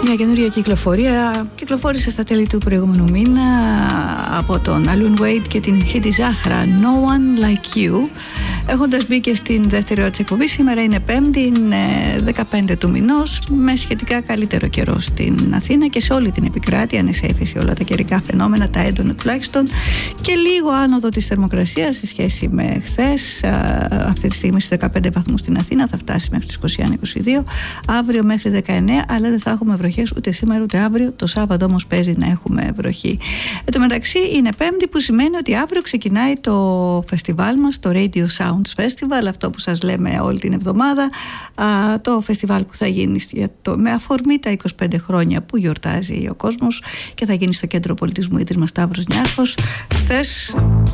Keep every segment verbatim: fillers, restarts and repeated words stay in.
Μια καινούργια κυκλοφορία κυκλοφόρησε στα τέλη του προηγούμενου μήνα από τον Αλούν Wade και την Χίτι Ζάχρα, No One Like You. Έχοντας μπει και στην δεύτερη ώρα της εκπομπής, σήμερα είναι Πέμπτη, είναι δεκαπέντε του μηνός, με σχετικά καλύτερο καιρό στην Αθήνα και σε όλη την επικράτεια, αν σε ύφεση όλα τα καιρικά φαινόμενα, τα έντονα τουλάχιστον, και λίγο άνοδο της θερμοκρασίας σε σχέση με χθες. Αυτή τη στιγμή στους δεκαπέντε βαθμούς στην Αθήνα, θα φτάσει μέχρι τις είκοσι ένα είκοσι δύο, αύριο μέχρι δεκαεννέα, αλλά δεν θα έχουμε βροχές ούτε σήμερα ούτε αύριο. Το Σάββατο όμως παίζει να έχουμε βροχή. Εν τω μεταξύ είναι Πέμπτη, που σημαίνει ότι αύριο ξεκινάει το φεστιβάλ μας, το Radio Sounds Festival, αυτό που σας λέμε όλη την εβδομάδα, α, το φεστιβάλ που θα γίνει για το, με αφορμή τα είκοσι πέντε χρόνια που γιορτάζει ο κόσμος, και θα γίνει στο Κέντρο Πολιτισμού Ίδρυμα Σταύρος Νιάρχος. Χθες,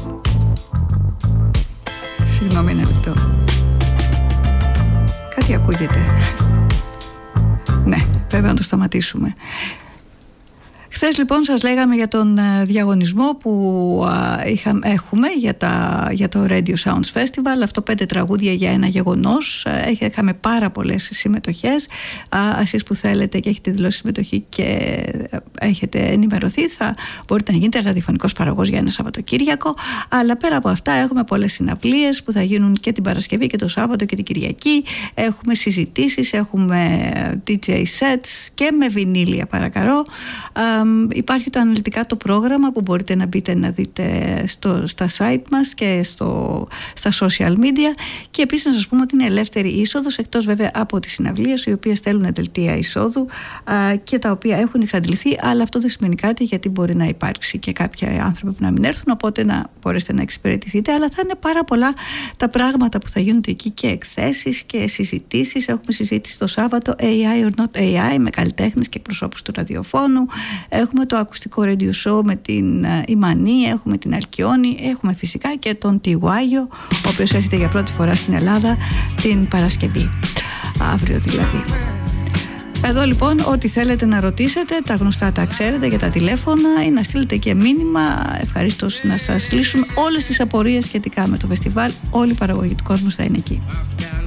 συγγνώμη ένα λεπτό, κάτι ακούγεται. Ναι, πρέπει να το σταματήσουμε. Χθες λοιπόν σας λέγαμε για τον διαγωνισμό που είχα, έχουμε για, τα, για το Radio Sounds Festival, αυτό πέντε τραγούδια για ένα γεγονός. Είχαμε πάρα πολλές συμμετοχές. Εσείς που θέλετε και έχετε δηλώσει συμμετοχή και έχετε ενημερωθεί, θα μπορείτε να γίνετε ραδιοφωνικός παραγωγός για ένα Σαββατοκύριακο. Αλλά πέρα από αυτά έχουμε πολλές συναυλίες που θα γίνουν και την Παρασκευή και το Σάββατο και την Κυριακή. Έχουμε συζητήσεις, έχουμε ντι τζέι sets και με βινίλια, παρακαλώ. Υπάρχει το αναλυτικά το πρόγραμμα που μπορείτε να μπείτε να δείτε στο, στα site μας και στο, στα social media, και επίσης να σας πούμε ότι είναι ελεύθερη είσοδος, εκτός βέβαια από τις συναυλίες οι οποίες στέλνουν δελτία εισόδου α, και τα οποία έχουν εξαντληθεί, αλλά αυτό δεν σημαίνει κάτι, γιατί μπορεί να υπάρξει και κάποιοι άνθρωποι που να μην έρθουν, οπότε να μπορέσετε να εξυπηρετηθείτε. Αλλά θα είναι πάρα πολλά τα πράγματα που θα γίνονται εκεί, και εκθέσεις και συζητήσεις. Έχουμε συζήτηση το Σάββατο, έι άι or not έι άι, με καλλιτέχνες και εκπροσώπους του ραδιοφώνου. Έχουμε το ακουστικό radio show με την Ιμανή, έχουμε την Αλκιόνη, έχουμε φυσικά και τον Τιγουάγιο, ο οποίος έρχεται για πρώτη φορά στην Ελλάδα την Παρασκευή, αύριο δηλαδή. Εδώ λοιπόν, ό,τι θέλετε να ρωτήσετε, τα γνωστά τα ξέρετε για τα τηλέφωνα, ή να στείλετε και μήνυμα. Ευχαρίστως να σας λύσουμε όλες τις απορίες σχετικά με το φεστιβάλ. Όλη η παραγωγή του κόσμου θα είναι εκεί.